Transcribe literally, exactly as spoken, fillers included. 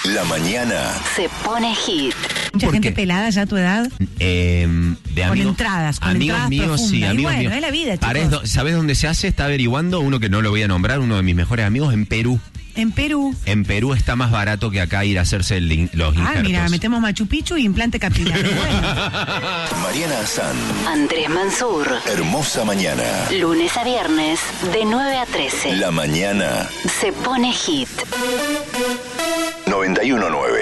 La mañana se pone hit. Mucha gente qué? pelada ya a tu edad. Eh, de Con amigos, entradas, con amigos entradas míos, profundas. sí, Y amigos bueno, míos. es la vida, Para chicos. eso, ¿sabes dónde se hace? Está averiguando uno que no lo voy a nombrar, uno de mis mejores amigos en Perú. En Perú. En Perú está más barato que acá ir a hacerse el in- los Ah, injertos. mira, metemos Machu Picchu y implante capilar. Bueno, Mariana Azán. Andrés Mansur. Hermosa mañana. Lunes a viernes, de nueve a trece. La mañana Se pone hit. noventa y uno nueve.